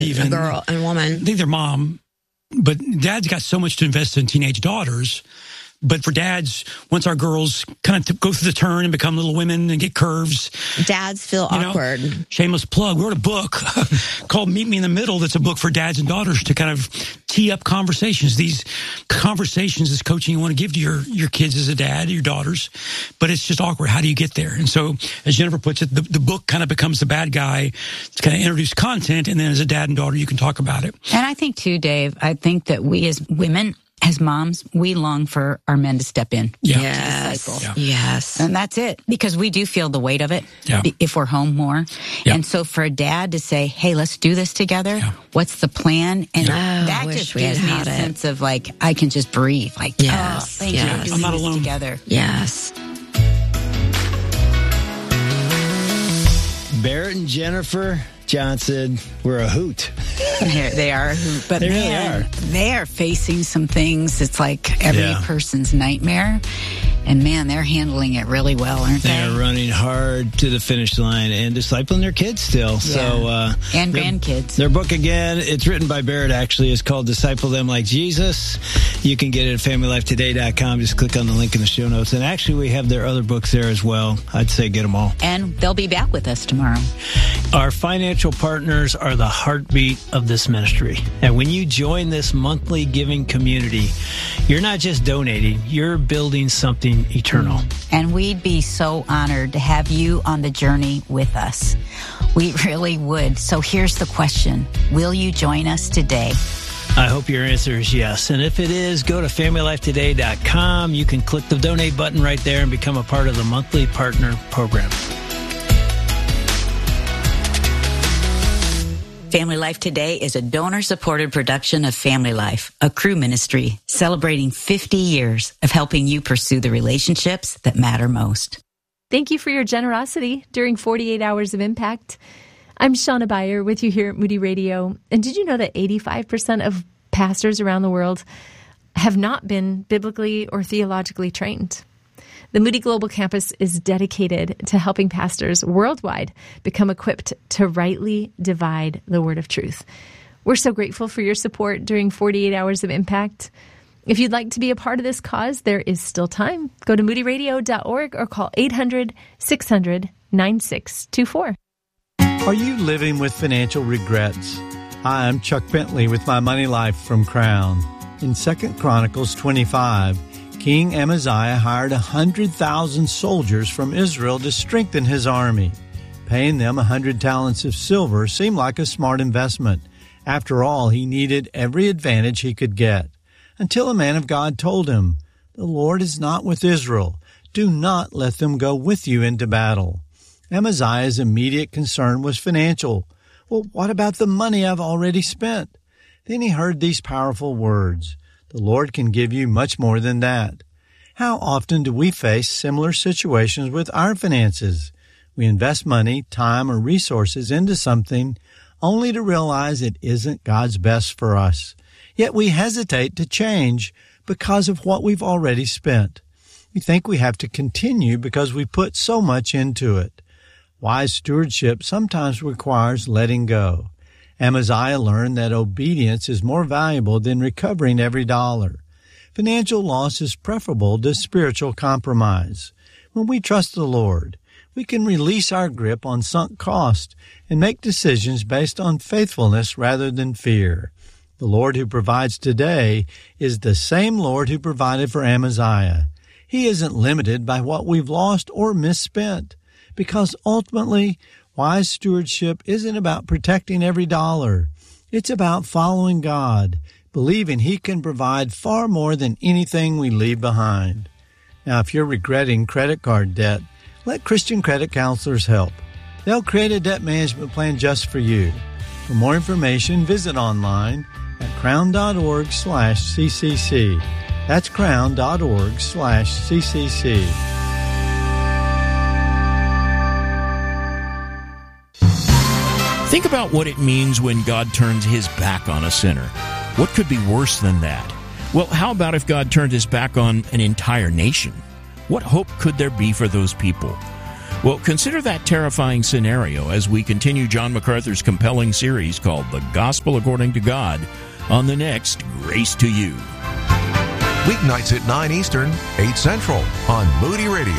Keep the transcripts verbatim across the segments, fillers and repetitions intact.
even a girl and a woman. I think their mom, but dad's got so much to invest in teenage daughters. But for dads, once our girls kind of go through the turn and become little women and get curves. Dads feel you know, awkward. Shameless plug. We wrote a book called Meet Me in the Middle. That's a book for dads and daughters to kind of tee up conversations. These conversations is coaching you want to give to your, your kids as a dad, your daughters. But it's just awkward. How do you get there? And so, as Jennifer puts it, the, the book kind of becomes the bad guy to kind of introduce content. And then as a dad and daughter, you can talk about it. And I think, too, Dave, I think that we as women, as moms, we long for our men to step in. Yeah. Yes. Yeah. Yes. And that's it. Because we do feel the weight of it yeah. if we're home more. Yeah. And so for a dad to say, hey, let's do this together. Yeah. What's the plan? And yeah. that oh, just gives me a it. sense of like, I can just breathe. Like, yes. oh, thank yes. you for doing I'm not this alone. together. Yes. Barrett and Jennifer Johnson were a hoot. They're, they are a hoot. But they man, really are. They are facing some things. It's like every yeah. person's nightmare. And man, they're handling it really well, aren't they? They're running hard to the finish line and discipling their kids still. Yeah. So uh, and their, grandkids. Their book, again, it's written by Barrett, actually. It's called Disciple Them Like Jesus. You can get it at family life today dot com. Just click on the link in the show notes. And actually, we have their other books there as well. I'd say get them all. And they'll be back with us tomorrow. Our financial partners are the heartbeat of this ministry. And when you join this monthly giving community, you're not just donating, you're building something eternal. And we'd be so honored to have you on the journey with us. We really would. So here's the question. Will you join us today? I hope your answer is yes. And if it is, go to family life today dot com. You can click the donate button right there and become a part of the monthly partner program. Family Life Today is a donor-supported production of Family Life, a crew ministry celebrating fifty years of helping you pursue the relationships that matter most. Thank you for your generosity during forty-eight Hours of Impact. I'm Shauna Beyer with you here at Moody Radio. And did you know that eighty-five percent of pastors around the world have not been biblically or theologically trained? The Moody Global Campus is dedicated to helping pastors worldwide become equipped to rightly divide the word of truth. We're so grateful for your support during forty-eight Hours of Impact. If you'd like to be a part of this cause, there is still time. Go to moody radio dot org or call eight hundred, six hundred, nine six two four. Are you living with financial regrets? Hi, I'm Chuck Bentley with My Money Life from Crown. In Second Chronicles twenty-five, King Amaziah hired one hundred thousand soldiers from Israel to strengthen his army. Paying them one hundred talents of silver seemed like a smart investment. After all, he needed every advantage he could get. Until a man of God told him, "The Lord is not with Israel. Do not let them go with you into battle." Amaziah's immediate concern was financial. Well, what about the money I've already spent? Then he heard these powerful words. The Lord can give you much more than that. How often do we face similar situations with our finances? We invest money, time, or resources into something only to realize it isn't God's best for us. Yet we hesitate to change because of what we've already spent. We think we have to continue because we put so much into it. Wise stewardship sometimes requires letting go. Amaziah learned that obedience is more valuable than recovering every dollar. Financial loss is preferable to spiritual compromise. When we trust the Lord, we can release our grip on sunk cost and make decisions based on faithfulness rather than fear. The Lord who provides today is the same Lord who provided for Amaziah. He isn't limited by what we've lost or misspent, because ultimately, wise stewardship isn't about protecting every dollar. It's about following God, believing He can provide far more than anything we leave behind. Now, if you're regretting credit card debt, let Christian credit counselors help. They'll create a debt management plan just for you. For more information, visit online at crown.org slash ccc. That's crown.org slash ccc. Think about what it means when God turns His back on a sinner. What could be worse than that? Well, how about if God turned His back on an entire nation? What hope could there be for those people? Well, consider that terrifying scenario as we continue John MacArthur's compelling series called The Gospel According to God on the next Grace to You. Weeknights at nine Eastern, eight Central on Moody Radio.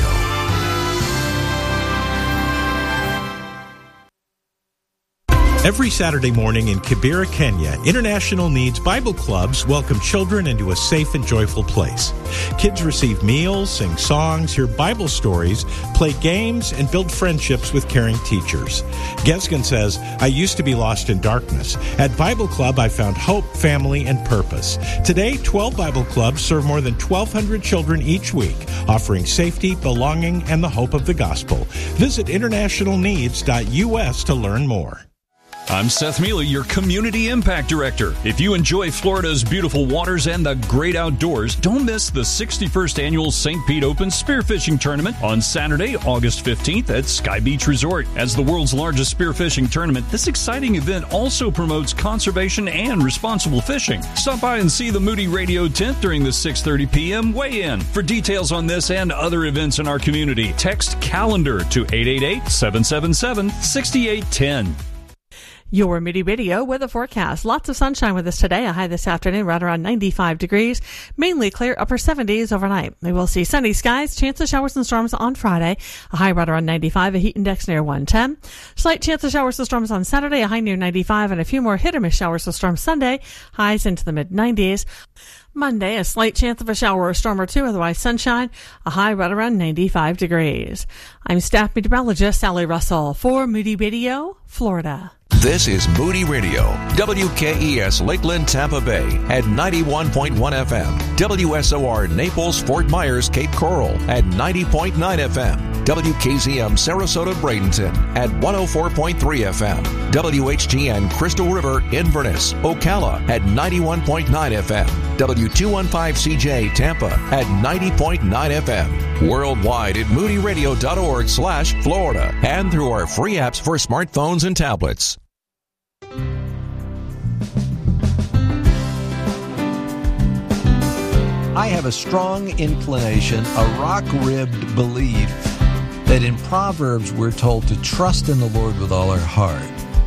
Every Saturday morning in Kibera, Kenya, International Needs Bible Clubs welcome children into a safe and joyful place. Kids receive meals, sing songs, hear Bible stories, play games, and build friendships with caring teachers. Gesgen says, I used to be lost in darkness. At Bible Club, I found hope, family, and purpose. Today, twelve Bible Clubs serve more than twelve hundred children each week, offering safety, belonging, and the hope of the gospel. Visit international needs dot U S to learn more. I'm Seth Mealy, your Community Impact Director. If you enjoy Florida's beautiful waters and the great outdoors, don't miss the sixty-first Annual Saint Pete Open Spearfishing Tournament on Saturday, August fifteenth at Sky Beach Resort. As the world's largest spearfishing tournament, this exciting event also promotes conservation and responsible fishing. Stop by and see the Moody Radio tent during the six thirty p.m. weigh-in. For details on this and other events in our community, text CALENDAR to eight eight eight, seven seven seven, six eight one zero. Your Moody Radio weather forecast. Lots of sunshine with us today. A high this afternoon right around ninety-five degrees. Mainly clear, upper seventies overnight. We will see sunny skies, chance of showers and storms on Friday. A high right around ninety-five, a heat index near one ten. Slight chance of showers and storms on Saturday, a high near ninety-five, and a few more hit or miss showers and storms Sunday. Highs into the mid nineties. Monday, a slight chance of a shower or storm or two, otherwise sunshine, a high right around ninety-five degrees. I'm staff meteorologist Sally Russell for Moody Radio, Florida. This is Moody Radio, W K E S Lakeland, Tampa Bay at ninety-one point one F M, W S O R Naples, Fort Myers, Cape Coral at ninety point nine F M, W K Z M Sarasota, Bradenton at one oh four point three F M, W H G N Crystal River, Inverness, Ocala at ninety-one point nine F M, W two fifteen C J Tampa at ninety point nine F M, worldwide at moodyradio.org slash Florida and through our free apps for smartphones and tablets. I have a strong inclination, a rock-ribbed belief, that in Proverbs we're told to trust in the Lord with all our heart.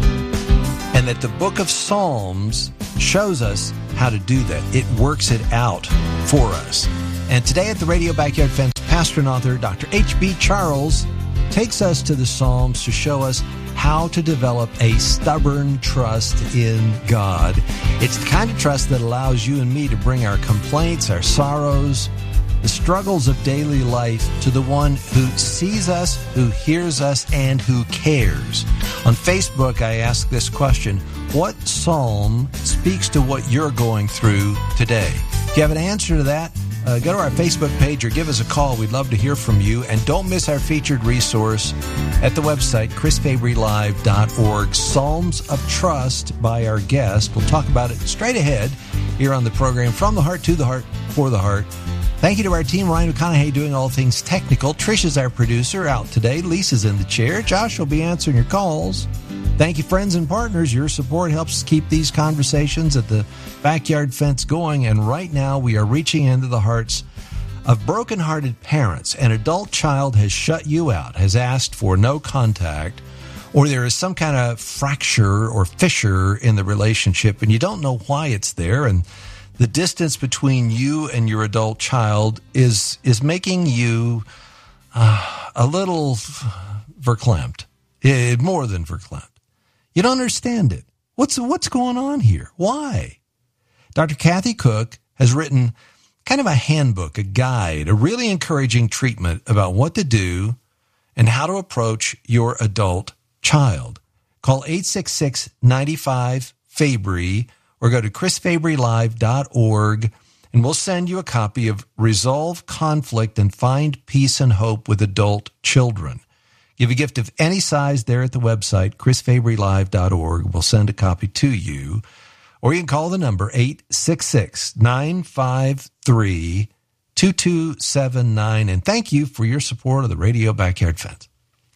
And that the book of Psalms shows us how to do that. It works it out for us. And today at the Radio Backyard Fence, pastor and author Doctor H B Charles takes us to the Psalms to show us how to develop a stubborn trust in God. It's the kind of trust that allows you and me to bring our complaints, our sorrows, the struggles of daily life to the one who sees us, who hears us, and who cares. On Facebook, I ask this question: what psalm speaks to what you're going through today? If you have an answer to that, Uh, go to our Facebook page or give us a call. We'd love to hear from you. And don't miss our featured resource at the website, chris fabry live dot org, Psalms of Trust by our guest. We'll talk about it straight ahead here on the program, From the Heart to the Heart, for the Heart. Thank you to our team, Ryan McConaughey doing all things technical. Trish is our producer out today. Lisa's in the chair. Josh will be answering your calls. Thank you, friends and partners. Your support helps keep these conversations at the Backyard Fence going. And right now, we are reaching into the hearts of broken-hearted parents. An adult child has shut you out, has asked for no contact, or there is some kind of fracture or fissure in the relationship, and you don't know why it's there. And the distance between you and your adult child is is making you uh, a little verklempt, uh, more than verklempt. You don't understand it. What's what's going on here? Why? Doctor Kathy Cook has written kind of a handbook, a guide, a really encouraging treatment about what to do and how to approach your adult child. Call eight six six, nine five, Fabry or go to chris fabry live dot org and we'll send you a copy of Resolve Conflict and Find Peace and Hope with Adult Children. Give a gift of any size there at the website, chris fabry live dot org. We'll send a copy to you. Or you can call the number eight six six, nine five three, two two seven nine. And thank you for your support of the Radio Backyard Fence.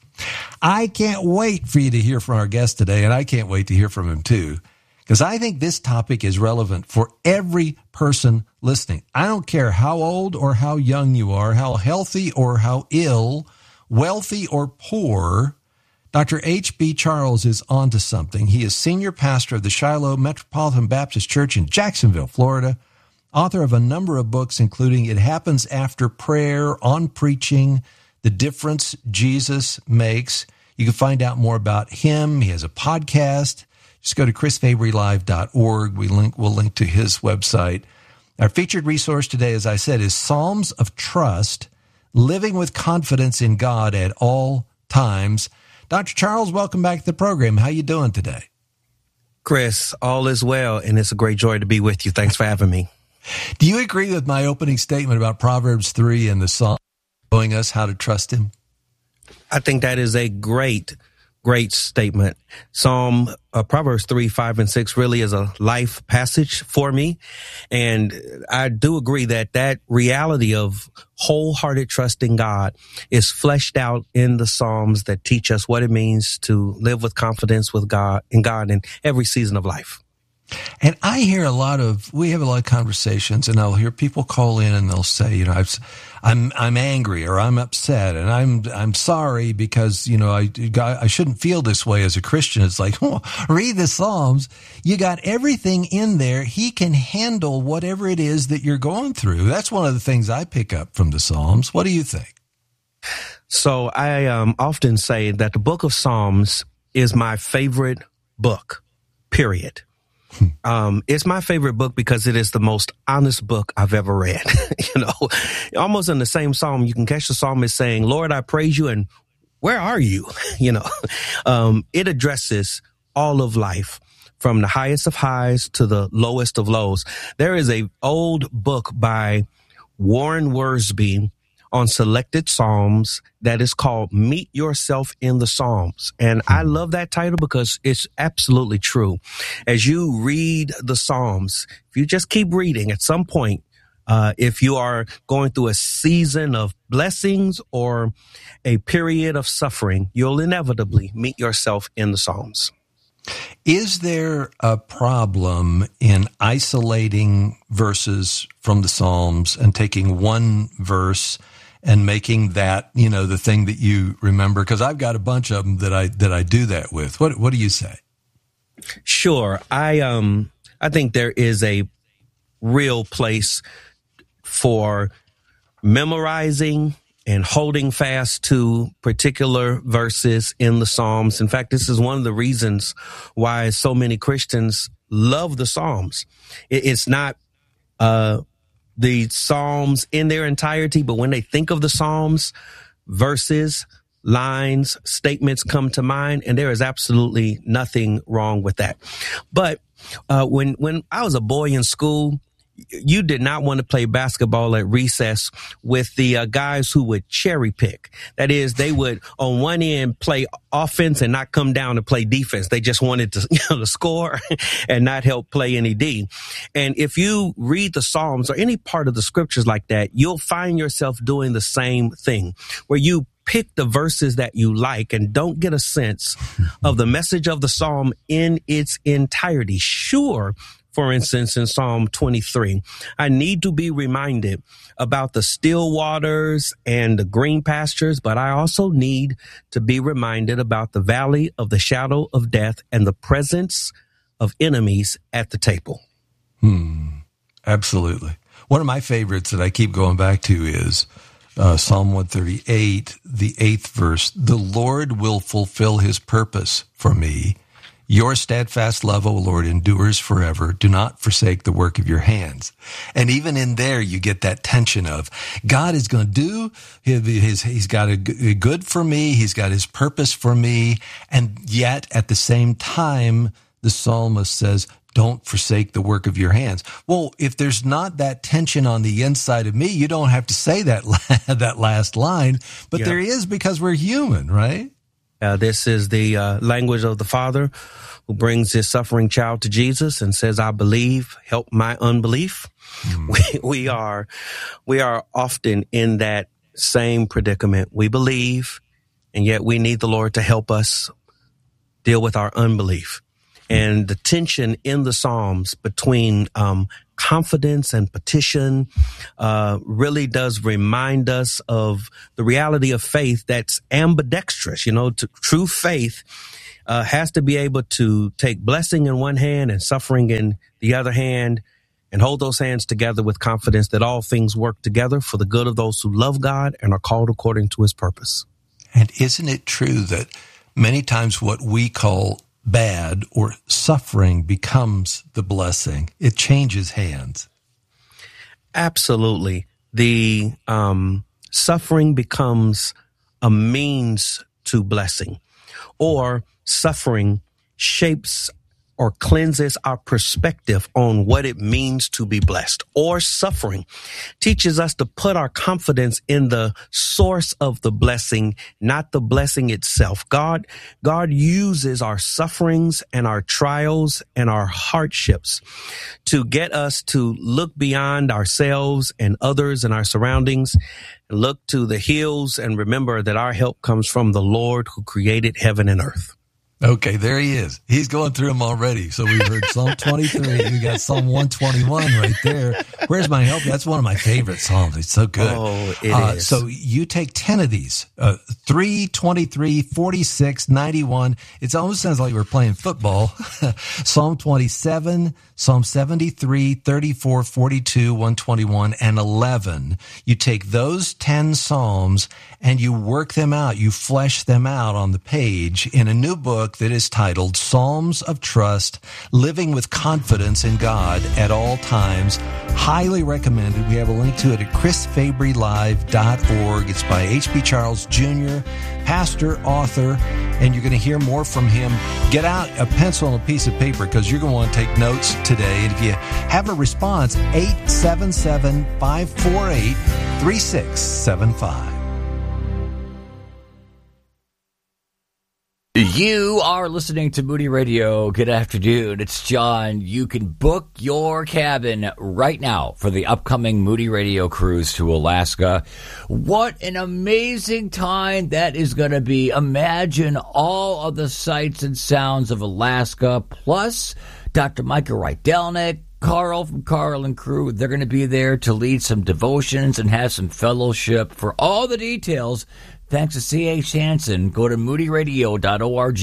I can't wait for you to hear from our guest today, and I can't wait to hear from him too, because I think this topic is relevant for every person listening. I don't care how old or how young you are, how healthy or how ill, wealthy or poor, Doctor H B. Charles is onto something. He is senior pastor of the Shiloh Metropolitan Baptist Church in Jacksonville, Florida, author of a number of books, including It Happens After Prayer, On Preaching, The Difference Jesus Makes. You can find out more about him. He has a podcast. Just go to chris fabry live dot org. We link, we'll link to his website. Our featured resource today, as I said, is Psalms of Trust, Living with Confidence in God at All Times. Doctor Charles, welcome back to the program. How you doing today? Chris, all is well, and it's a great joy to be with you. Thanks for having me. Do you agree with my opening statement about Proverbs three and the Psalm showing us how to trust him? I think that is a great, great statement. Psalm, uh, Proverbs three, five, and six really is a life passage for me. And I do agree that that reality of wholehearted trust in God is fleshed out in the Psalms that teach us what it means to live with confidence with God, in God in every season of life. And I hear a lot of, we have a lot of conversations, and I'll hear people call in and they'll say, you know, I've, I'm, I'm angry or I'm upset and I'm, I'm sorry because, you know, I, I shouldn't feel this way as a Christian. It's like, oh, read the Psalms. You got everything in there. He can handle whatever it is that you're going through. That's one of the things I pick up from the Psalms. What do you think? So I um, often say that the book of Psalms is my favorite book, period. Um, it's my favorite book because it is the most honest book I've ever read. You know, almost in the same psalm, you can catch the psalmist saying, Lord, I praise you. And where are you? You know, um, it addresses all of life from the highest of highs to the lowest of lows. There is a old book by Warren Wiersbe on selected Psalms that is called Meet Yourself in the Psalms. And I love that title because it's absolutely true. As you read the Psalms, if you just keep reading, at some point, uh, if you are going through a season of blessings or a period of suffering, you'll inevitably meet yourself in the Psalms. Is there a problem in isolating verses from the Psalms and taking one verse and making that, you know, the thing that you remember? Because I've got a bunch of them that I that I do that with. What What do you say? Sure, I um I think there is a real place for memorizing and holding fast to particular verses in the Psalms. In fact, this is one of the reasons why so many Christians love the Psalms. It's not uh the Psalms in their entirety, but when they think of the Psalms, verses, lines, statements come to mind, and there is absolutely nothing wrong with that. But uh, when when I was a boy in school, you did not want to play basketball at recess with the uh, guys who would cherry pick. That is, they would on one end play offense and not come down to play defense. They just wanted to, you know, to score and not help play any D. And if you read the Psalms or any part of the scriptures like that, you'll find yourself doing the same thing where you pick the verses that you like and don't get a sense of the message of the Psalm in its entirety. Sure, for instance, in Psalm twenty-three, I need to be reminded about the still waters and the green pastures, but I also need to be reminded about the valley of the shadow of death and the presence of enemies at the table. Hmm. Absolutely. One of my favorites that I keep going back to is uh, Psalm one thirty-eight, the eighth verse. The Lord will fulfill his purpose for me. Your steadfast love, O Lord, endures forever. Do not forsake the work of your hands. And even in there, you get that tension of God is going to do his, his, he's got a good for me. He's got his purpose for me. And yet at the same time, the psalmist says, don't forsake the work of your hands. Well, if there's not that tension on the inside of me, you don't have to say that, that last line, but yeah. There is, because we're human, right? Uh, this is the uh, language of the Father who brings his suffering child to Jesus and says, I believe, help my unbelief. Mm. We, we are, we are often in that same predicament. We believe, and yet we need the Lord to help us deal with our unbelief. And the tension in the Psalms between um, confidence and petition uh, really does remind us of the reality of faith that's ambidextrous. You know, to, true faith uh, has to be able to take blessing in one hand and suffering in the other hand, and hold those hands together with confidence that all things work together for the good of those who love God and are called according to his purpose. And isn't it true that many times what we call bad or suffering becomes the blessing? It changes hands. Absolutely. The um, suffering becomes a means to blessing, or suffering shapes or cleanses our perspective on what it means to be blessed, or suffering teaches us to put our confidence in the source of the blessing, not the blessing itself. God, God uses our sufferings and our trials and our hardships to get us to look beyond ourselves and others and our surroundings, and look to the hills and remember that our help comes from the Lord who created heaven and earth. Okay, there he is. He's going through them already. So we've heard Psalm twenty-three. We got Psalm one twenty-one right there. Where's my help? That's one of my favorite Psalms. It's so good. Oh, it uh, is. So you take ten of these, uh, three, twenty-three, forty-six, ninety-one. It almost sounds like we're playing football. Psalm twenty-seven, Psalm seventy-three, thirty-four, forty-two, one twenty-one, and eleven. You take those ten Psalms and you work them out. You flesh them out on the page in a new book that is titled Psalms of Trust, Living with Confidence in God at All Times. Highly recommended. We have a link to it at chris fabry live dot org. It's by H B Charles Junior, pastor, author, and you're going to hear more from him. Get out a pencil and a piece of paper because you're going to want to take notes today. And if you have a response, eight seven seven, five four eight, three six seven five. You are listening to Moody Radio. Good afternoon. It's John. You can book your cabin right now for the upcoming Moody Radio cruise to Alaska. What an amazing time that is going to be. Imagine all of the sights and sounds of Alaska, plus Doctor Micah Rydelnik, Carl from Carl and Crew. They're going to be there to lead some devotions and have some fellowship. For all the details, thanks to C H Hansen, go to moody radio dot org.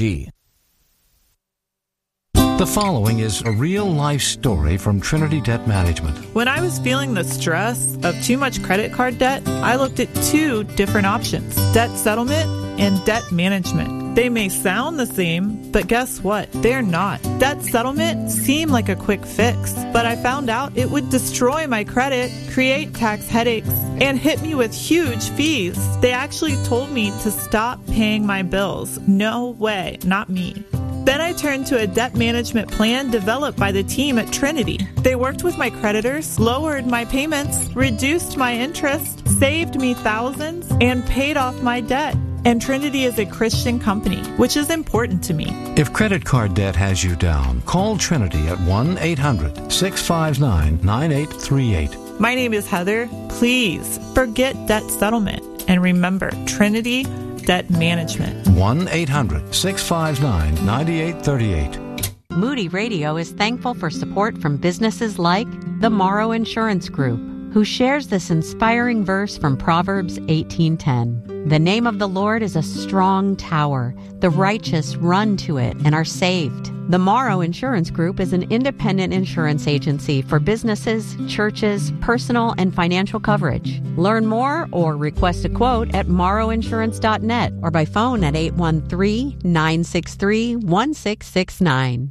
The following is a real-life story from Trinity Debt Management. When I was feeling the stress of too much credit card debt, I looked at two different options: debt settlement and debt management. They may sound the same, but guess what? They're not. Debt settlement seemed like a quick fix, but I found out it would destroy my credit, create tax headaches, and hit me with huge fees. They actually told me to stop paying my bills. No way, not me. Then I turned to a debt management plan developed by the team at Trinity. They worked with my creditors, lowered my payments, reduced my interest, saved me thousands, and paid off my debt. And Trinity is a Christian company, which is important to me. If credit card debt has you down, call Trinity at one eight hundred, six five nine, nine eight three eight. My name is Heather. Please forget debt settlement and remember Trinity Debt Management. one eight hundred, six five nine, nine eight three eight. Moody Radio is thankful for support from businesses like the Morrow Insurance Group, who shares this inspiring verse from Proverbs eighteen ten. The name of the Lord is a strong tower. The righteous run to it and are saved. The Morrow Insurance Group is an independent insurance agency for businesses, churches, personal and financial coverage. Learn more or request a quote at morrow insurance dot net or by phone at eight one three, nine six three, one six six nine.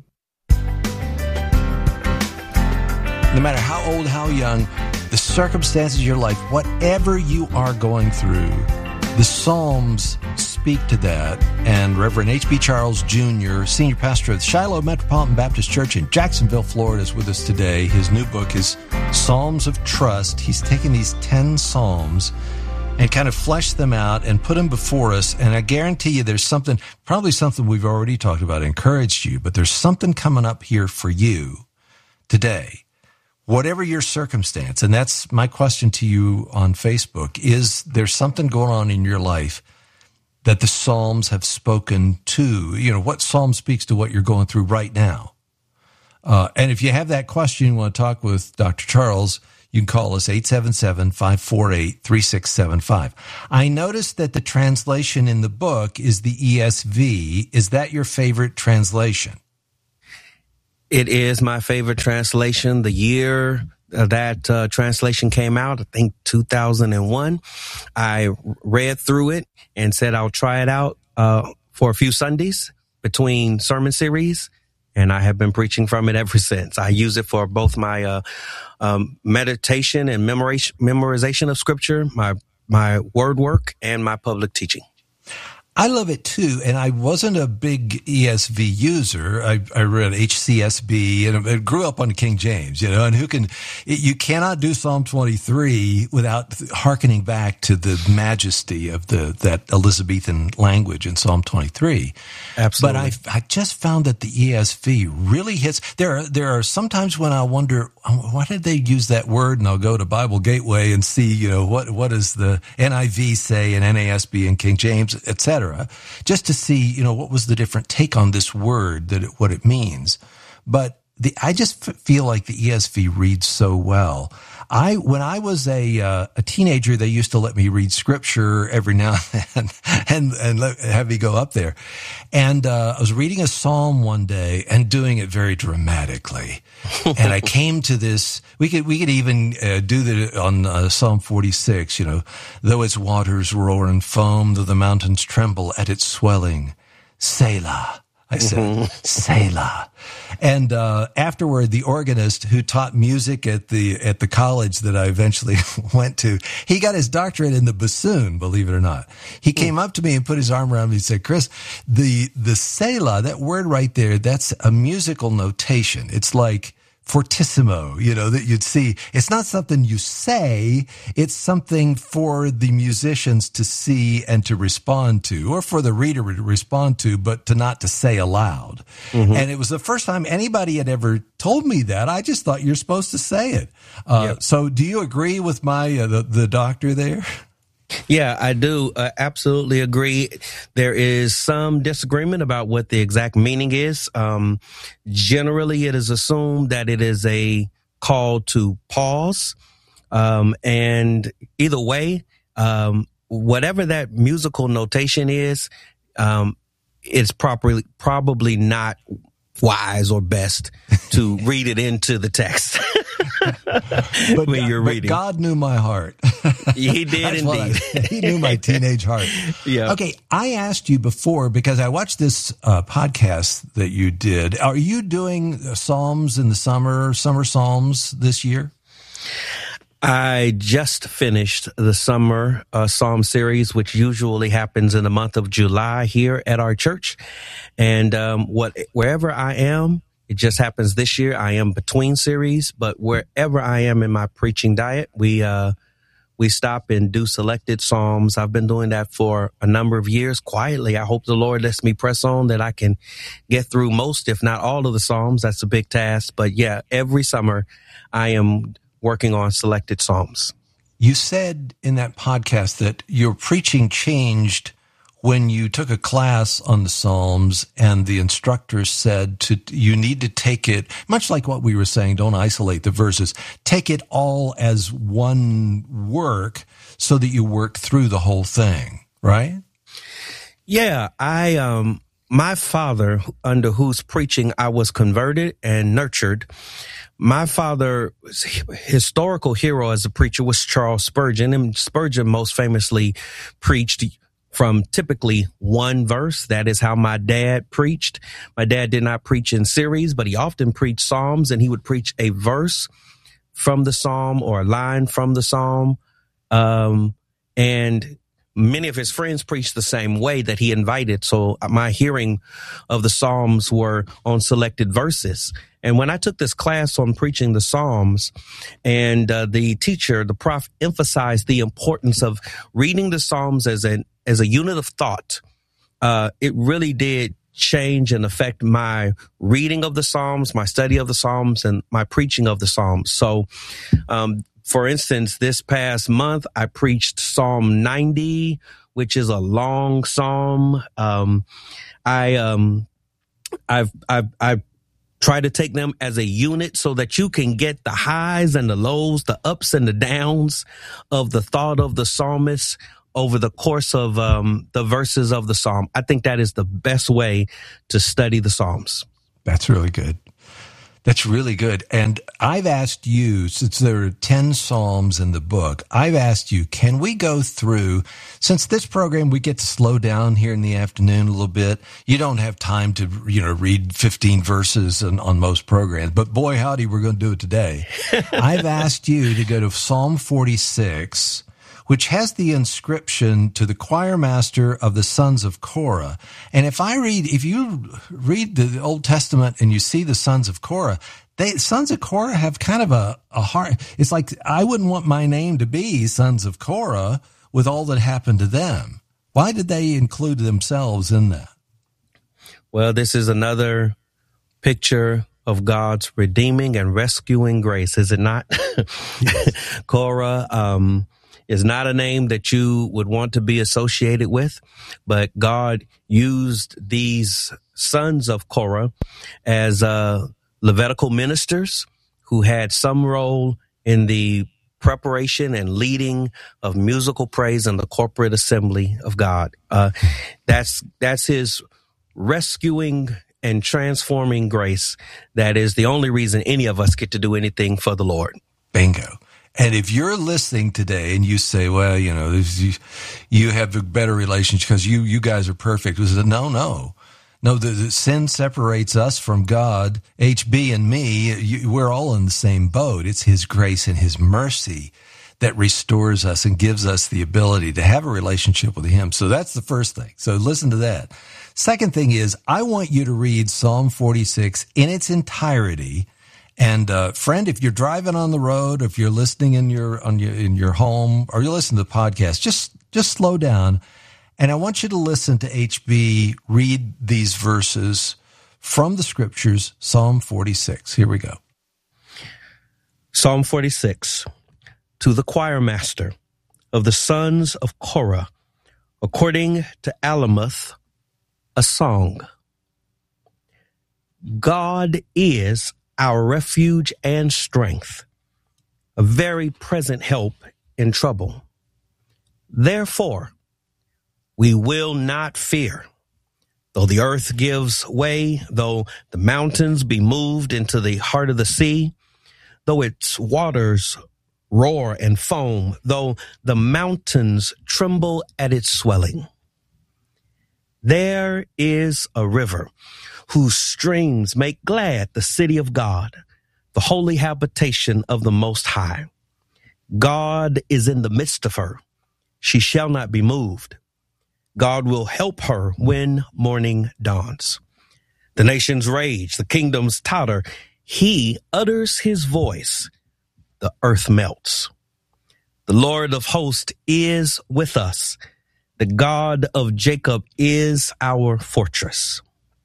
No matter how old, how young, the circumstances of your life, whatever you are going through, the Psalms speak to that. And Reverend H B Charles Junior, Senior Pastor of Shiloh Metropolitan Baptist Church in Jacksonville, Florida, is with us today. His new book is Psalms of Trust. He's taken these ten Psalms and kind of fleshed them out and put them before us. And I guarantee you there's something, probably something we've already talked about, encouraged you, but there's something coming up here for you today. Whatever your circumstance, and that's my question to you on Facebook, is there something going on in your life that the Psalms have spoken to? You know, what Psalm speaks to what you're going through right now? Uh, and if you have that question, you want to talk with Doctor Charles, you can call us eight seven seven, five four eight, three six seven five. I noticed that the translation in the book is the E S V. Is that your favorite translation? It is my favorite translation. The year that uh, translation came out, I think two thousand one, I read through it and said I'll try it out uh, for a few Sundays between sermon series, and I have been preaching from it ever since. I use it for both my uh, um, meditation and memorization, memorization of Scripture, my my word work, and my public teaching. I love it too, and I wasn't a big E S V user. I, I read H C S B and I grew up on King James, you know, and who can, you cannot do Psalm twenty-three without hearkening back to the majesty of the, that Elizabethan language in Psalm twenty-three. Absolutely. But I, I just found that the E S V really hits, there are, there are sometimes when I wonder, why did they use that word? And I'll go to Bible Gateway and see, you know, what, what does the N I V say and N A S B and King James, et cetera, just to see, you know, what was the different take on this word, that it, what it means. But the, I just f- feel like the E S V reads so well. I, when I was a, uh, a teenager, they used to let me read scripture every now and then and, and let, have me go up there. And, uh, I was reading a psalm one day and doing it very dramatically. And I came to this, we could, we could even, uh, do that on, uh, Psalm forty-six, you know, though its waters roar and foam, though the mountains tremble at its swelling, Selah. I said, mm-hmm. Selah. And, uh, afterward, the organist who taught music at the, at the college that I eventually went to, he got his doctorate in the bassoon, believe it or not. He mm. came up to me and put his arm around me and said, Chris, the, the Selah, that word right there, that's a musical notation. It's like fortissimo, you know, that you'd see. It's not something you say. It's something for the musicians to see and to respond to, or for the reader to respond to, but to not to say aloud. Mm-hmm. And it was the first time anybody had ever told me that. I just thought you're supposed to say it. Uh, yep. So do you agree with my, uh, the, the doctor there? Yeah, I do uh, absolutely agree. There is some disagreement about what the exact meaning is. Um, generally, it is assumed that it is a call to pause. Um, and either way, um, whatever that musical notation is, um, it's properly, probably not wise or best to read it into the text. But, when you're but reading. God knew my heart. He did indeed. I, he knew my teenage heart. Yeah. Okay, I asked you before because I watched this uh, podcast that you did. Are you doing Psalms in the summer, summer Psalms this year? I just finished the summer uh, Psalm series, which usually happens in the month of July here at our church. And um, what wherever I am, it just happens this year. I am between series, but wherever I am in my preaching diet, we uh, we stop and do selected Psalms. I've been doing that for a number of years quietly. I hope the Lord lets me press on that I can get through most, if not all of the Psalms. That's a big task. But yeah, every summer I am working on selected Psalms. You said in that podcast that your preaching changed when you took a class on the Psalms and the instructor said to you need to take it, much like what we were saying, don't isolate the verses, take it all as one work so that you work through the whole thing, right? Yeah, I um my father, under whose preaching I was converted and nurtured, my father's historical hero as a preacher was Charles Spurgeon, and Spurgeon most famously preached from typically one verse. That is how my dad preached. My dad did not preach in series, but he often preached Psalms, and he would preach a verse from the Psalm or a line from the Psalm. Um, and many of his friends preached the same way that he invited. So my hearing of the Psalms were on selected verses. And when I took this class on preaching the Psalms, and uh, the teacher, the prof, emphasized the importance of reading the Psalms as an as a unit of thought, uh, it really did change and affect my reading of the Psalms, my study of the Psalms, and my preaching of the Psalms. So, um, for instance, this past month, I preached Psalm ninety, which is a long psalm. Um, I, um, I've, I've, I've Try to take them as a unit so that you can get the highs and the lows, the ups and the downs of the thought of the psalmist over the course of um, the verses of the psalm. I think that is the best way to study the Psalms. That's really good. That's really good. And I've asked you, since there are ten Psalms in the book, I've asked you, can we go through, since this program we get to slow down here in the afternoon a little bit, you don't have time to, you know, read fifteen verses on, on most programs, but boy, howdy, we're going to do it today. I've asked you to go to Psalm forty-six, which has the inscription to the choir master of the sons of Korah. And if I read, if you read the Old Testament and you see the sons of Korah, they, sons of Korah have kind of a, a heart. It's like, I wouldn't want my name to be sons of Korah with all that happened to them. Why did they include themselves in that? Well, this is another picture of God's redeeming and rescuing grace, is it not? Yes. Korah, um, is not a name that you would want to be associated with, but God used these sons of Korah as uh, Levitical ministers who had some role in the preparation and leading of musical praise in the corporate assembly of God. Uh, that's that's his rescuing and transforming grace. That is the only reason any of us get to do anything for the Lord. Bingo. And if you're listening today and you say, well, you know, you, you have a better relationship because you, you guys are perfect. We said, no, no, no, the, the sin separates us from God. H B and me, you, we're all in the same boat. It's his grace and his mercy that restores us and gives us the ability to have a relationship with him. So that's the first thing. So listen to that. Second thing is, I want you to read Psalm forty-six in its entirety. And uh, friend, if you're driving on the road, if you're listening in your on your in your home, or you're listening to the podcast, just just slow down, and I want you to listen to H B read these verses from the scriptures, Psalm forty-six. Here we go. Psalm forty-six, to the choir master of the sons of Korah, according to Alamoth, a song. God is our refuge and strength, a very present help in trouble. Therefore, we will not fear, though the earth gives way, though the mountains be moved into the heart of the sea, though its waters roar and foam, though the mountains tremble at its swelling. There is a river whose streams make glad the city of God, the holy habitation of the Most High. God is in the midst of her. She shall not be moved. God will help her when morning dawns. The nations rage, the kingdoms totter. He utters his voice. The earth melts. The Lord of hosts is with us. The God of Jacob is our fortress.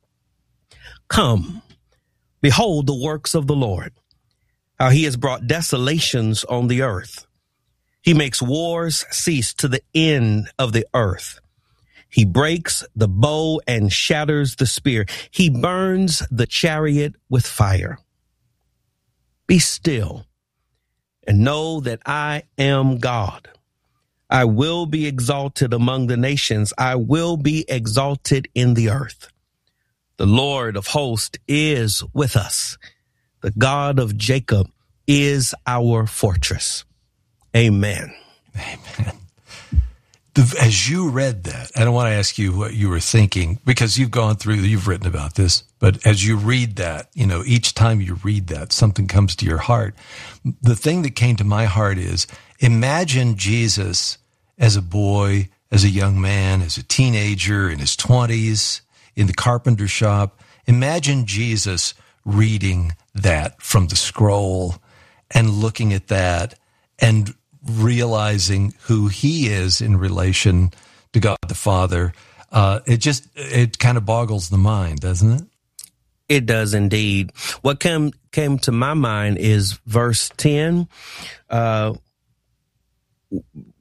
Come, behold the works of the Lord, how he has brought desolations on the earth. He makes wars cease to the end of the earth. He breaks the bow and shatters the spear. He burns the chariot with fire. Be still and know that I am God. I will be exalted among the nations. I will be exalted in the earth. The Lord of hosts is with us. The God of Jacob is our fortress. Amen. Amen. As you read that, I don't want to ask you what you were thinking because you've gone through, you've written about this, but as you read that, you know, each time you read that, something comes to your heart. The thing that came to my heart is, imagine Jesus as a boy, as a young man, as a teenager in his twenties, in the carpenter shop. Imagine Jesus reading that from the scroll and looking at that and realizing who he is in relation to God the Father. Uh, it just, it kind of boggles the mind, doesn't it? It does indeed. What came, came to my mind is verse ten. Uh,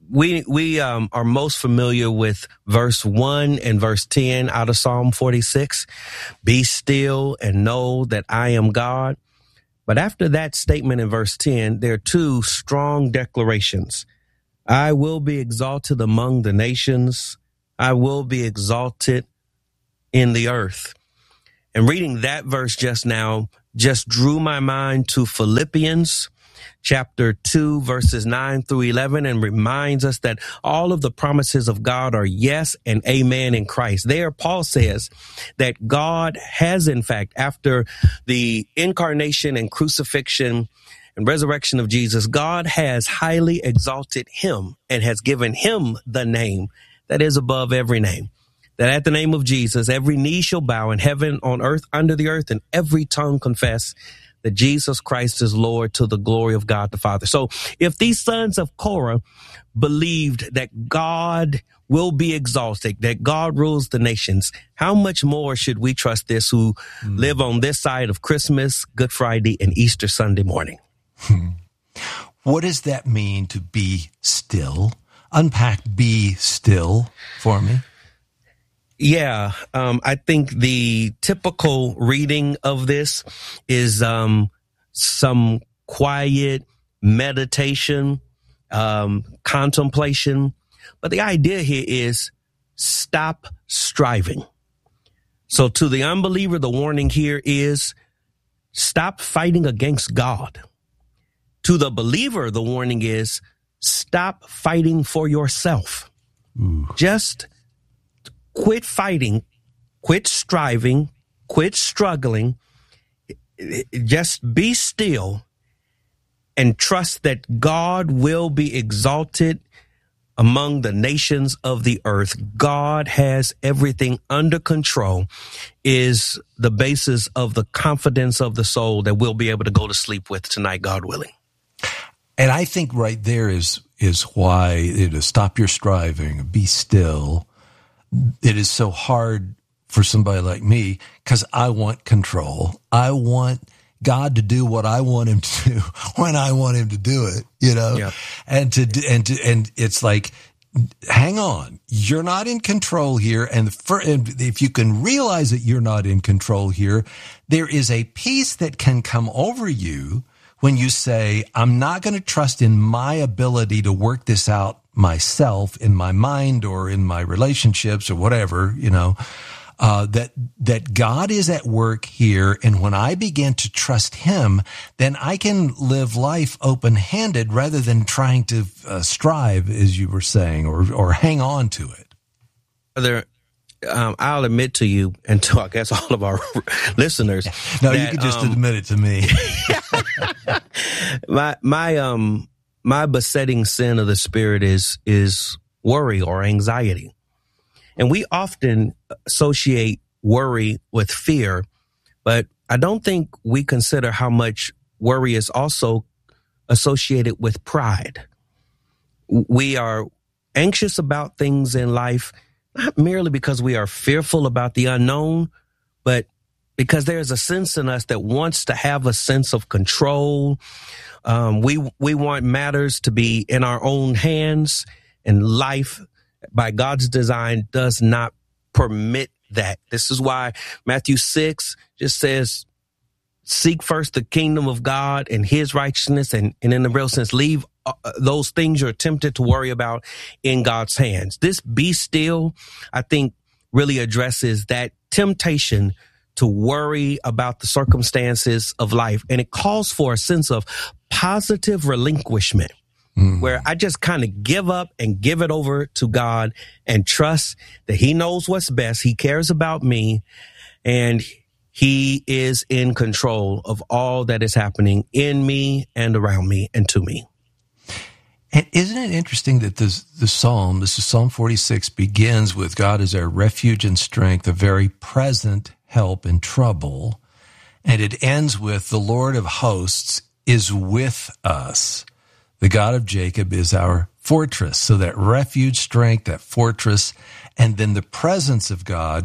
we we um, are most familiar with verse one and verse ten out of Psalm forty-six. Be still and know that I am God. But after that statement in verse ten, there are two strong declarations. I will be exalted among the nations. I will be exalted in the earth. And reading that verse just now just drew my mind to Philippians chapter two, verses nine through eleven, and reminds us that all of the promises of God are yes and amen in Christ. There, Paul says that God has, in fact, after the incarnation and crucifixion and resurrection of Jesus, God has highly exalted him and has given him the name that is above every name. That at the name of Jesus, every knee shall bow in heaven, on earth, under the earth, and every tongue confess that Jesus Christ is Lord, to the glory of God the Father. So if these sons of Korah believed that God will be exalted, that God rules the nations, how much more should we trust this who mm. live on this side of Christmas, Good Friday, and Easter Sunday morning? Hmm. What does that mean to be still? Unpack be still for me. Yeah, um, I think the typical reading of this is um, some quiet meditation, um, contemplation. But the idea here is stop striving. So to the unbeliever, the warning here is stop fighting against God. To the believer, the warning is stop fighting for yourself. Ooh. Just quit fighting, quit striving, quit struggling. Just be still and trust that God will be exalted among the nations of the earth. God has everything under control is the basis of the confidence of the soul that we'll be able to go to sleep with tonight, God willing. And I think right there is is why it is stop your striving, be still. It is so hard for somebody like me because I want control. I want God to do what I want him to do when I want him to do it, you know, yeah. and to, and to, and it's like, hang on, you're not in control here. And, for, and if you can realize that you're not in control here, there is a peace that can come over you when you say, I'm not going to trust in my ability to work this out myself in my mind or in my relationships or whatever, you know, uh, that, that God is at work here. And when I begin to trust him, then I can live life open-handed rather than trying to uh, strive, as you were saying, or, or hang on to it. There, um, I'll admit to you and to, I guess, all of our listeners. No, that, you can just um, admit it to me. my, my, um, My besetting sin of the spirit is is worry or anxiety. And we often associate worry with fear, but I don't think we consider how much worry is also associated with pride. We are anxious about things in life, not merely because we are fearful about the unknown, but because there's a sense in us that wants to have a sense of control. Um, we we want matters to be in our own hands, and life, by God's design, does not permit that. This is why Matthew six just says, seek first the kingdom of God and his righteousness, and, and in the real sense, leave uh, those things you're tempted to worry about in God's hands. This be still, I think, really addresses that temptation to worry about the circumstances of life. And it calls for a sense of positive relinquishment, mm. where I just kind of give up and give it over to God and trust that he knows what's best. He cares about me, and he is in control of all that is happening in me and around me and to me. And isn't it interesting that this, the psalm, this is Psalm forty-six, begins with God is our refuge and strength, a very present help in trouble. And it ends with the Lord of hosts is with us. The God of Jacob is our fortress. So that refuge, strength, that fortress, and then the presence of God,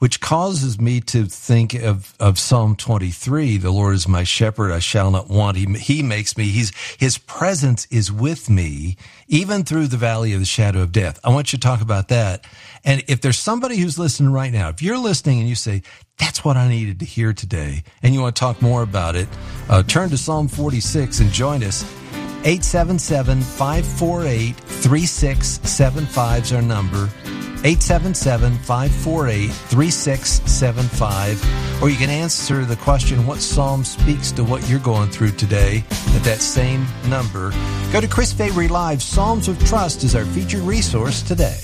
which causes me to think of, of Psalm twenty-three. The Lord is my shepherd, I shall not want. He, he makes me, he's, his presence is with me, even through the valley of the shadow of death. I want you to talk about that. And if there's somebody who's listening right now, if you're listening and you say, that's what I needed to hear today, and you want to talk more about it, uh, turn to Psalm forty-six and join us. eight seven seven, five four eight, three six seven five is our number. eight seven seven, five four eight, three six seven five. Or you can answer the question, what psalm speaks to what you're going through today, at that same number. Go to Chris Fabry Live. Psalms of Trust is our featured resource today.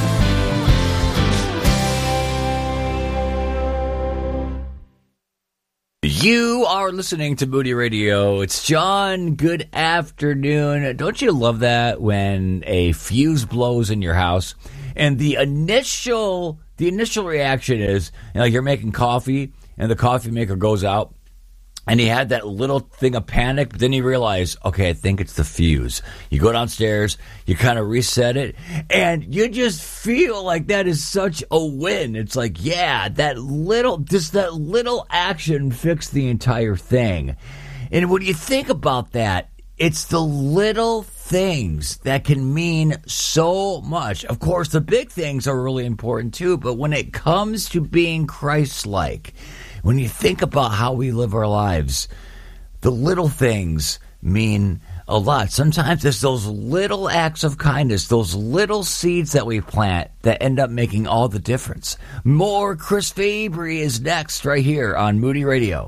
You are listening to Moody Radio. It's John. Good afternoon. Don't you love that when a fuse blows in your house and the initial the initial reaction is, you know, you're making coffee and the coffee maker goes out and he had that little thing of panic, but then you realize, okay, I think it's the fuse. You go downstairs, you kind of reset it, and you just feel like that is such a win. It's like, yeah, that little, just that little action fixed the entire thing. And when you think about that, it's the little things that can mean so much. Of course, the big things are really important too, but when it comes to being Christ-like, when you think about how we live our lives, the little things mean a lot. Sometimes it's those little acts of kindness, those little seeds that we plant that end up making all the difference. More Chris Fabry is next right here on Moody Radio.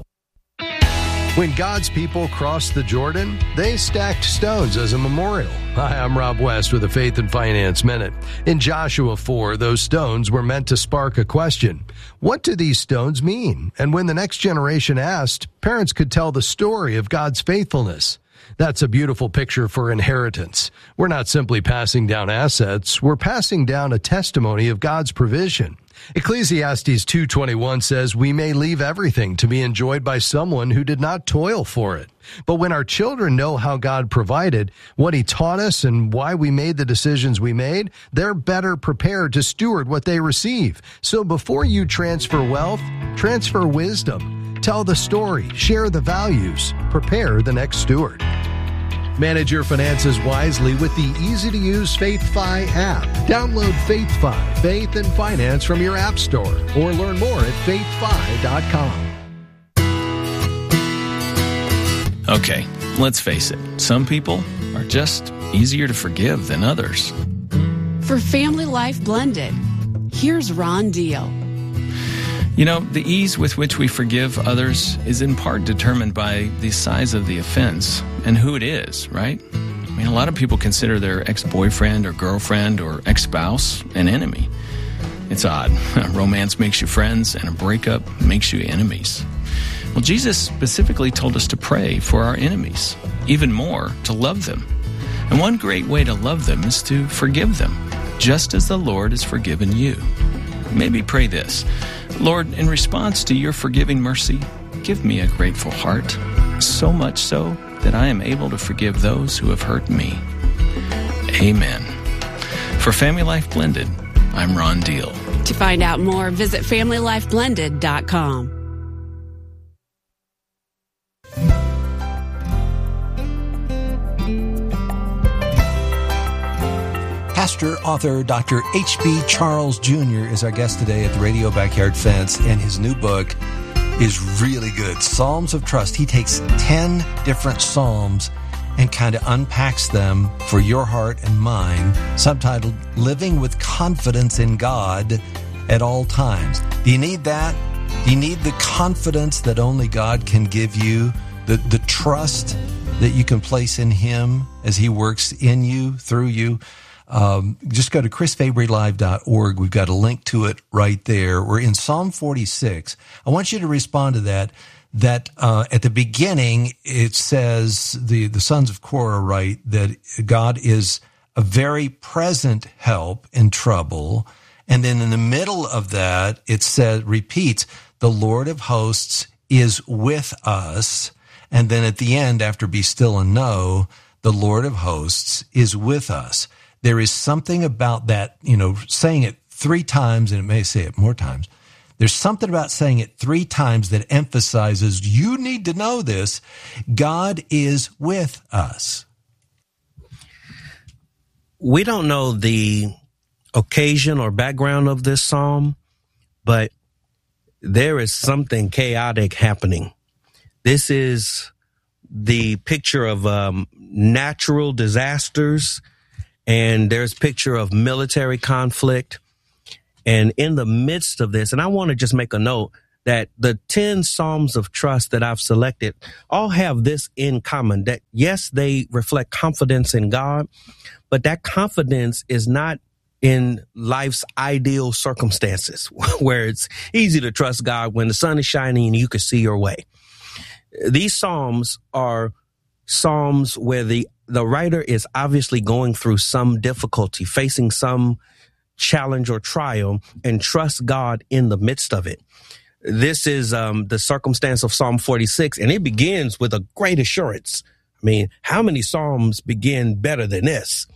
When God's people crossed the Jordan, they stacked stones as a memorial. Hi, I'm Rob West with a Faith and Finance Minute. In Joshua four, those stones were meant to spark a question. What do these stones mean? And when the next generation asked, parents could tell the story of God's faithfulness. That's a beautiful picture for inheritance. We're not simply passing down assets, we're passing down a testimony of God's provision. Ecclesiastes two twenty-one says we may leave everything to be enjoyed by someone who did not toil for it. But when our children know how God provided, what He taught us, and why we made the decisions we made, they're better prepared to steward what they receive. So before you transfer wealth, transfer wisdom. Tell the story, share the values, prepare the next steward. Manage your finances wisely with the easy-to-use FaithFi app. Download FaithFi, Faith and Finance from your app store, or learn more at faith fi dot com. Okay, let's face it. Some people are just easier to forgive than others. For Family Life Blended, here's Ron Deal. You know, the ease with which we forgive others is in part determined by the size of the offense and who it is, right? I mean, a lot of people consider their ex-boyfriend or girlfriend or ex-spouse an enemy. It's odd. Romance makes you friends and a breakup makes you enemies. Well, Jesus specifically told us to pray for our enemies, even more, to love them. And one great way to love them is to forgive them, just as the Lord has forgiven you. Maybe pray this: Lord, in response to your forgiving mercy, give me a grateful heart, so much so that I am able to forgive those who have hurt me. Amen. For Family Life Blended, I'm Ron Deal. To find out more, visit family life blended dot com. Pastor, author, Doctor H B Charles Junior is our guest today at the Radio Backyard Fence, and his new book is really good, Psalms of Trust. He takes ten different psalms and kind of unpacks them for your heart and mine, subtitled Living with Confidence in God at All Times. Do you need that? Do you need the confidence that only God can give you, the, the trust that you can place in Him as He works in you, through you? Um, just go to chris fabry live dot org. We've got a link to it right there. We're in Psalm forty-six. I want you to respond to that. That uh, at the beginning it says, the the sons of Korah write that God is a very present help in trouble, and then in the middle of that it says, repeats, the Lord of hosts is with us, and then at the end, after be still and know, the Lord of hosts is with us. There is something about that, you know, saying it three times, and it may say it more times, There's something about saying it three times that emphasizes you need to know this. God is with us. We don't know the occasion or background of this psalm, but there is something chaotic happening. This is the picture of um, natural disasters, and there's a picture of military conflict. And in the midst of this, and I want to just make a note that the ten Psalms of trust that I've selected all have this in common, that yes, they reflect confidence in God, but that confidence is not in life's ideal circumstances where it's easy to trust God when the sun is shining and you can see your way. These Psalms are Psalms where the, the writer is obviously going through some difficulty, facing some challenge or trial, and trust God in the midst of it. This is um, the circumstance of Psalm forty-six, and it begins with a great assurance. I mean, how many Psalms begin better than this?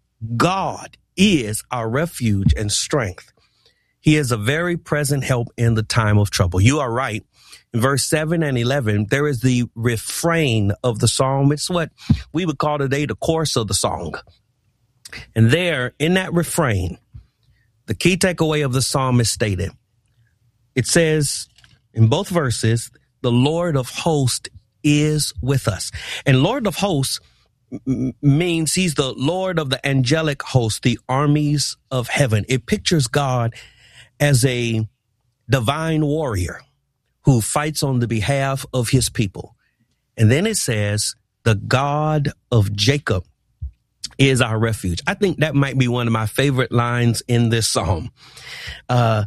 God is our refuge and strength. He is a very present help in the time of trouble. You are right. In verse seven and eleven, there is the refrain of the psalm. It's what we would call today the chorus of the song. And there, in that refrain, the key takeaway of the psalm is stated. It says in both verses, the Lord of hosts is with us. And Lord of hosts m- means he's the Lord of the angelic host, the armies of heaven. It pictures God as a divine warrior who fights on the behalf of his people. And then it says, the God of Jacob is our refuge. I think that might be one of my favorite lines in this psalm. Uh,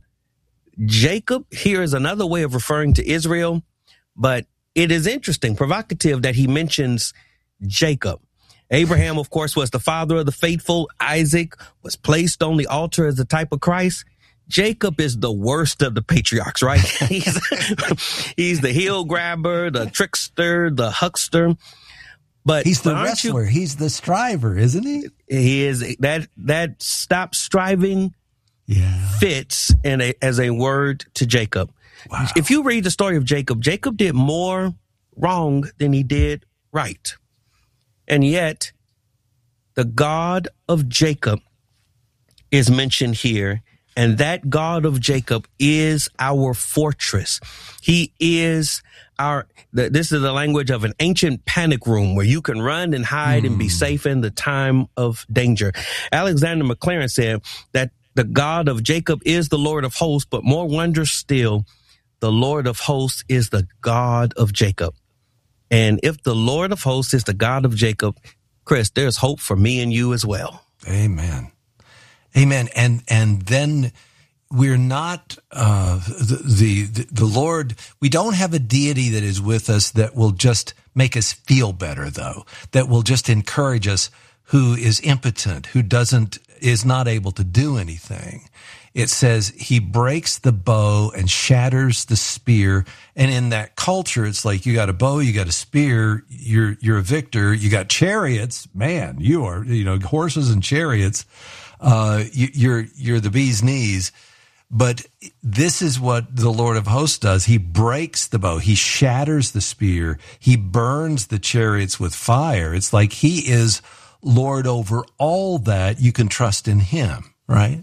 Jacob here is another way of referring to Israel, but it is interesting, provocative that he mentions Jacob. Abraham, of course, was the father of the faithful. Isaac was placed on the altar as the type of Christ. Jacob is the worst of the patriarchs, right? he's, he's the heel grabber, the trickster, the huckster. But he's the aren't wrestler. You, he's the striver, isn't he? He is. That that stop striving yeah. fits in a, as a word to Jacob. Wow. If you read the story of Jacob, Jacob did more wrong than he did right. And yet, the God of Jacob is mentioned here. And that God of Jacob is our fortress. He is our, the, this is the language of an ancient panic room where you can run and hide mm. and be safe in the time of danger. Alexander McLaren said that the God of Jacob is the Lord of hosts, but more wondrous still, the Lord of hosts is the God of Jacob. And if the Lord of hosts is the God of Jacob, Chris, there's hope for me and you as well. Amen. Amen. And and then we're not uh, the, the the Lord. We don't have a deity that is with us that will just make us feel better, though. That will just encourage us, who is impotent, who doesn't is not able to do anything. It says he breaks the bow and shatters the spear. And in that culture, it's like you got a bow, you got a spear, you're you're a victor. You got chariots, man. You are you know horses and chariots. Uh, you, you're, you're the bee's knees, but this is what the Lord of hosts does. He breaks the bow. He shatters the spear. He burns the chariots with fire. It's like he is Lord over all that. You can trust in him, right?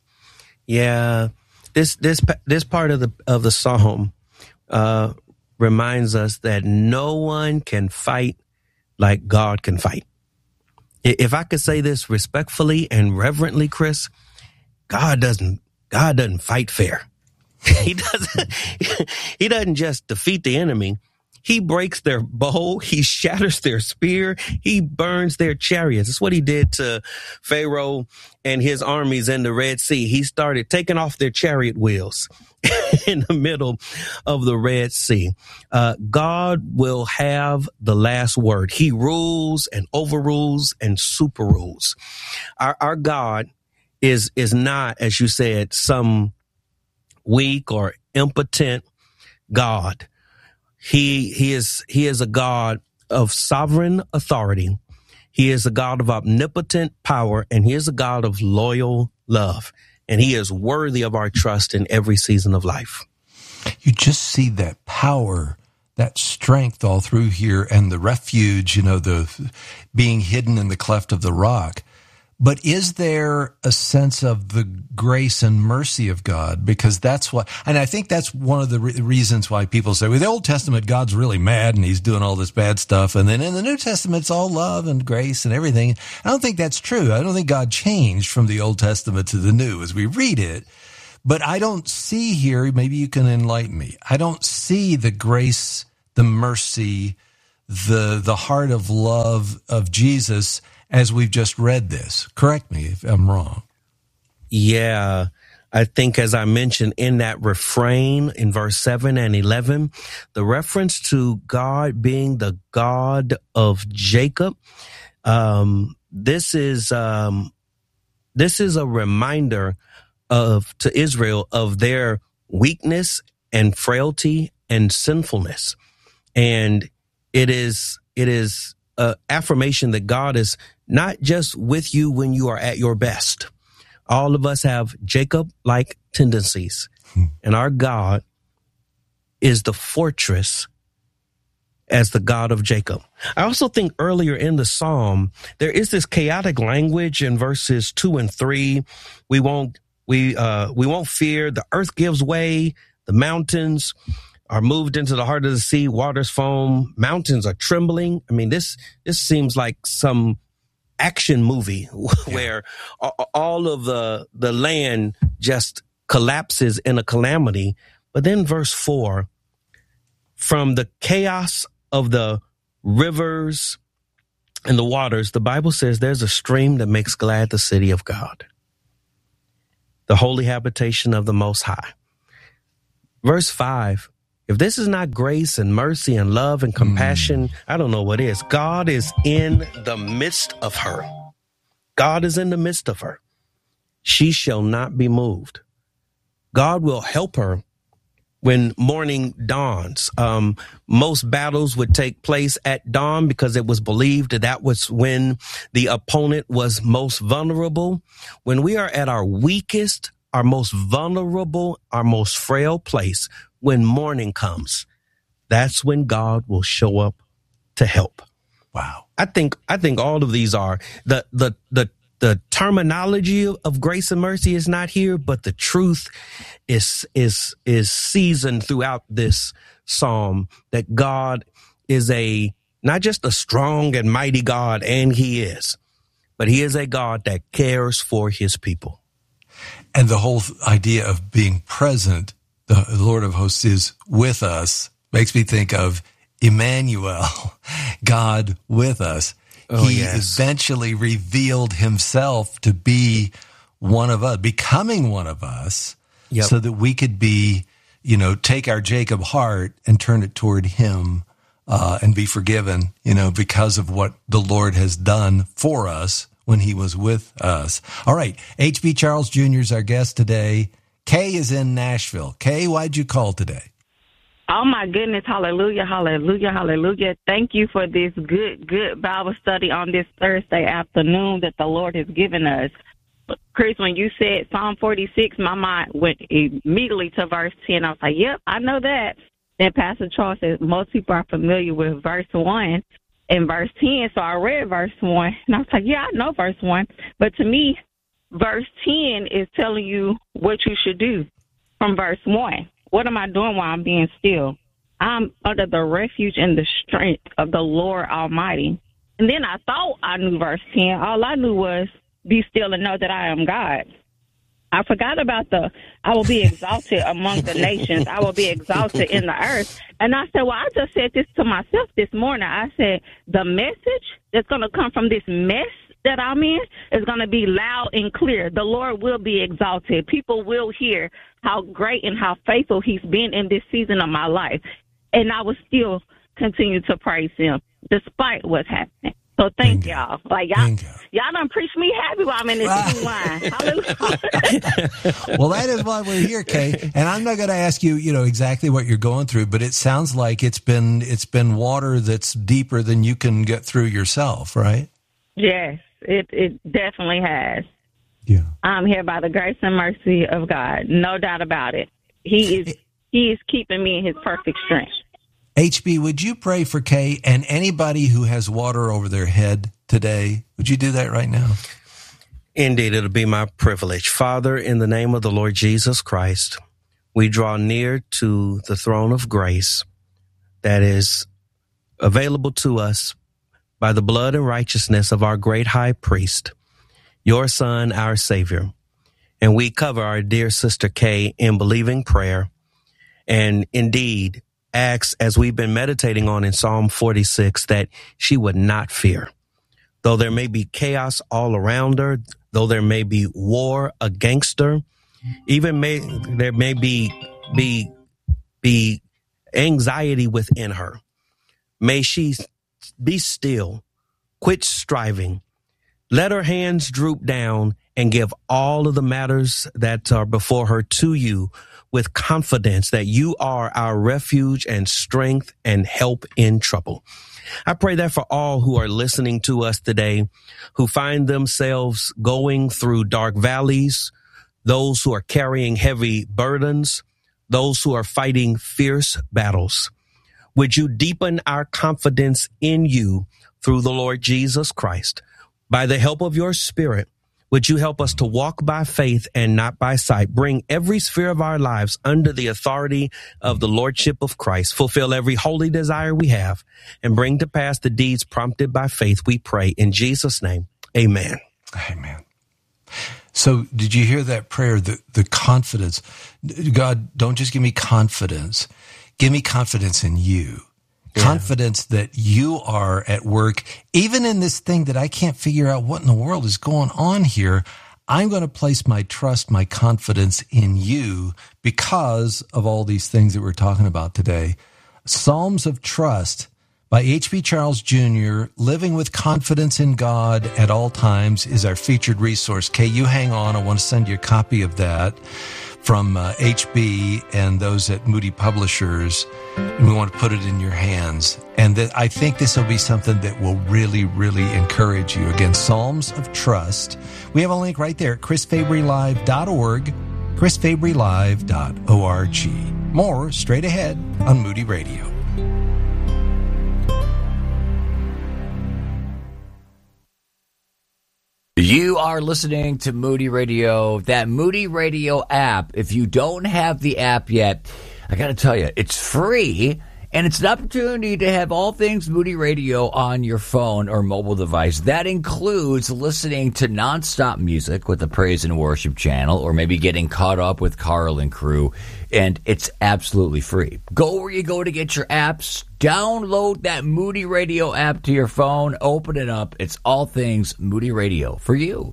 Yeah. This, this, this part of the, of the Psalm, uh, reminds us that no one can fight like God can fight. If I could say this respectfully and reverently, Chris, God doesn't, God doesn't fight fair. He doesn't, he doesn't just defeat the enemy. He breaks their bow. He shatters their spear. He burns their chariots. That's what he did to Pharaoh and his armies in the Red Sea. He started taking off their chariot wheels in the middle of the Red Sea. Uh, God will have the last word. He rules and overrules and super rules. Our, our God is, is not, as you said, some weak or impotent God. He, he is, he is a God of sovereign authority. He is a God of omnipotent power, and he is a God of loyal love. and he is worthy of our trust in every season of life. You just see that power, that strength all through here, and the refuge, you know, the being hidden in the cleft of the rock. But is there a sense of the grace and mercy of God? Because that's what, and I think that's one of the re- reasons why people say, well, the Old Testament, God's really mad and he's doing all this bad stuff. And then in the New Testament, it's all love and grace and everything. I don't think that's true. I don't think God changed from the Old Testament to the New as we read it. But I don't see here, maybe you can enlighten me, I don't see the grace, the mercy, the the heart of love of Jesus as we've just read this. Correct me if I'm wrong. Yeah, I think as I mentioned in that refrain in verse seven and eleven, the reference to God being the God of Jacob, um, this is um, this is a reminder of to Israel of their weakness and frailty and sinfulness. And it is it is an affirmation that God is not just with you when you are at your best. All of us have Jacob-like tendencies, hmm. and our God is the fortress as the God of Jacob. I also think earlier in the psalm, there is this chaotic language in verses two and three. We won't We uh, we won't fear. The earth gives way. The mountains are moved into the heart of the sea. Waters foam. Mountains are trembling. I mean, this this seems like some action movie where yeah. all of the the land just collapses in a calamity. But then verse four, from the chaos of the rivers and the waters, the Bible says there's a stream that makes glad the city of God, the holy habitation of the Most High. Verse five, if this is not grace and mercy and love and compassion, mm. I don't know what is. God is in the midst of her. God is in the midst of her. She shall not be moved. God will help her when morning dawns. Um, most battles would take place at dawn because it was believed that that was when the opponent was most vulnerable. When we are at our weakest, our most vulnerable, our most frail place, when morning comes, that's when God will show up to help. Wow. I think I think all of these are the the the the terminology of grace and mercy is not here, but the truth is is is seasoned throughout this psalm that God is a not just a strong and mighty God, and he is, but he is a God that cares for his people. And the whole idea of being present, the Lord of hosts is with us, makes me think of Emmanuel, God with us. Oh, he yes. eventually revealed himself to be one of us, becoming one of us, yep. so that we could be, you know, take our Jacob heart and turn it toward him uh, and be forgiven, you know, because of what the Lord has done for us when he was with us. All right, H B. Charles Junior is our guest today. Kay is in Nashville. Kay, why'd you call today? Oh, my goodness. Hallelujah, hallelujah, hallelujah. Thank you for this good, good Bible study on this Thursday afternoon that the Lord has given us. Chris, when you said Psalm forty-six, my mind went immediately to verse ten. I was like, yep, I know that. Then Pastor Charles said most people are familiar with verse one and verse ten. So I read verse one, and I was like, yeah, I know verse one. But to me, verse ten is telling you what you should do from verse one. What am I doing while I'm being still? I'm under the refuge and the strength of the Lord Almighty. And then I thought I knew verse ten. All I knew was be still and know that I am God. I forgot about the, I will be exalted among the nations. I will be exalted in the earth. And I said, well, I just said this to myself this morning. I said, the message that's going to come from this mess that I'm in is going to be loud and clear. The Lord will be exalted. People will hear how great and how faithful he's been in this season of my life. And I will still continue to praise him despite what's happening. So thank Bingo. y'all. Like y'all, Bingo. y'all done preach me happy while I'm in this line. Hallelujah. Well, that is why we're here, Kay. And I'm not going to ask you, you know, exactly what you're going through, but it sounds like it's been it's been water that's deeper than you can get through yourself, right? Yes, it it definitely has. Yeah. I'm here by the grace and mercy of God. No doubt about it. He is He is keeping me in his perfect strength. H B, would you pray for Kay and anybody who has water over their head today? Would you do that right now? Indeed, it'll be my privilege. Father, in the name of the Lord Jesus Christ, we draw near to the throne of grace that is available to us by the blood and righteousness of our great high priest, your Son, our Savior. And we cover our dear sister Kay in believing prayer, and indeed ask, as we've been meditating on in Psalm forty-six, that she would not fear. Though there may be chaos all around her, though there may be war against her, even may there may be be be anxiety within her, may she be still, quit striving, let her hands droop down, and give all of the matters that are before her to you with confidence that you are our refuge and strength and help in trouble. I pray that for all who are listening to us today, who find themselves going through dark valleys, those who are carrying heavy burdens, those who are fighting fierce battles, would you deepen our confidence in you through the Lord Jesus Christ? By the help of your Spirit, would you help us to walk by faith and not by sight? Bring every sphere of our lives under the authority of the Lordship of Christ. Fulfill every holy desire we have and bring to pass the deeds prompted by faith, we pray. In Jesus' name, amen. Amen. So did you hear that prayer, the, the confidence? God, don't just give me confidence. Give me confidence in you. Yeah. Confidence that you are at work, even in this thing that I can't figure out what in the world is going on here. I'm going to place my trust, my confidence in you because of all these things that we're talking about today. Psalms of Trust by H B Charles Junior Living with Confidence in God at All Times is our featured resource. Kay, you hang on. I want to send you a copy of that from uh, H B and those at Moody Publishers, and we want to put it in your hands. And that I think this will be something that will really, really encourage you. Again, Psalms of Trust. We have a link right there at chris fabry live dot org, chris fabry live dot org. More straight ahead on Moody Radio. You are listening to Moody Radio, that Moody Radio app. If you don't have the app yet, I got to tell you, it's free, and it's an opportunity to have all things Moody Radio on your phone or mobile device. That includes listening to nonstop music with the Praise and Worship channel, or maybe getting caught up with Carl and crew, and it's absolutely free. Go where you go to get your apps. Download that Moody Radio app to your phone. Open it up. It's all things Moody Radio for you.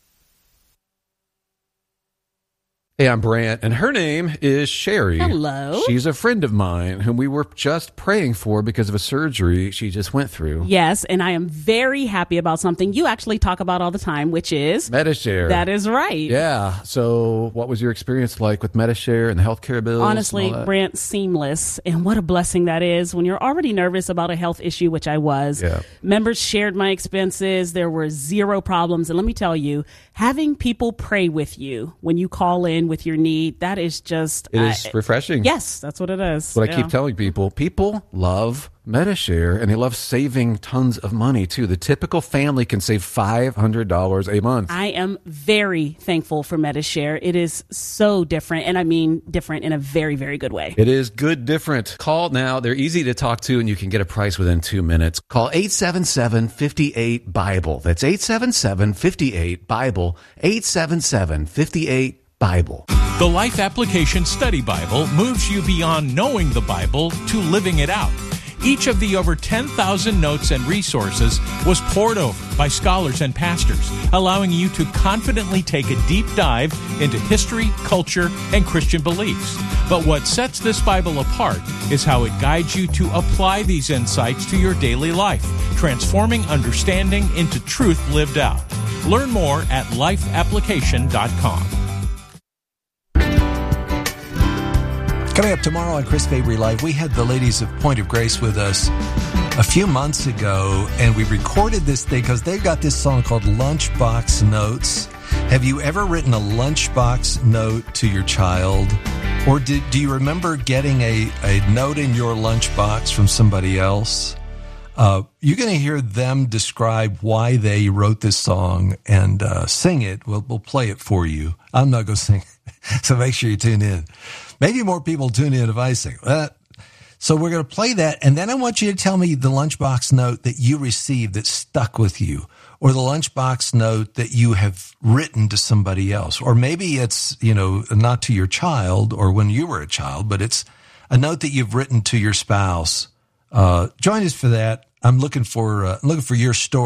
Hey, I'm Brant, and her name is Sherry. Hello. She's a friend of mine whom we were just praying for because of a surgery she just went through. Yes, and I am very happy about something you actually talk about all the time, which is Medi-Share. That is right. Yeah. So what was your experience like with Medi-Share and the healthcare bills? Honestly, Brant, seamless. And what a blessing that is when you're already nervous about a health issue, which I was. Yeah. Members shared my expenses. There were zero problems. And let me tell you, having people pray with you when you call in with your need, that is just... It is uh, refreshing. Yes, that's what it is. That's what yeah. I keep telling people. People love Medi-Share, and they love saving tons of money, too. The typical family can save five hundred dollars a month. I am very thankful for Medi-Share. It is so different, and I mean different in a very, very good way. It is good different. Call now. They're easy to talk to, and you can get a price within two minutes. Call eight seven seven, five eight, BIBLE. That's eight seven seven, five eight, BIBLE. eight seven seven, five eight, BIBLE. The Life Application Study Bible moves you beyond knowing the Bible to living it out. Each of the over ten thousand notes and resources was poured over by scholars and pastors, allowing you to confidently take a deep dive into history, culture, and Christian beliefs. But what sets this Bible apart is how it guides you to apply these insights to your daily life, transforming understanding into truth lived out. Learn more at life application dot com. Coming up tomorrow on Chris Fabry Live, we had the ladies of Point of Grace with us a few months ago, and we recorded this thing because they've got this song called Lunchbox Notes. Have you ever written a lunchbox note to your child? Or do, do you remember getting a, a note in your lunchbox from somebody else? Uh, you're going to hear them describe why they wrote this song and uh, sing it. We'll, we'll play it for you. I'm not going to sing, so make sure you tune in. Maybe more people tune in if I sing. Uh, so we're going to play that, and then I want you to tell me the lunchbox note that you received that stuck with you, or the lunchbox note that you have written to somebody else. Or maybe it's, you know, not to your child or when you were a child, but it's a note that you've written to your spouse. Uh, join us for that. I'm looking for uh, looking for your story.